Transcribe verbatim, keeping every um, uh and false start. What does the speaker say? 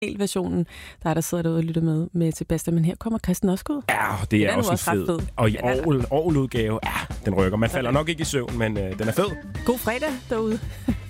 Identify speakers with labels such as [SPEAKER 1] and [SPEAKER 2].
[SPEAKER 1] versionen, der er der sidder derude og lytter med, med Sebastian, men her kommer Kristen også ud.
[SPEAKER 2] Ja, det er,
[SPEAKER 1] er
[SPEAKER 2] også en
[SPEAKER 1] også
[SPEAKER 2] fed.
[SPEAKER 1] fed.
[SPEAKER 2] Og i Aarhus udgave, ja, den rykker. Man falder nok ikke i søvn, men øh, den er fed.
[SPEAKER 1] God fredag derude.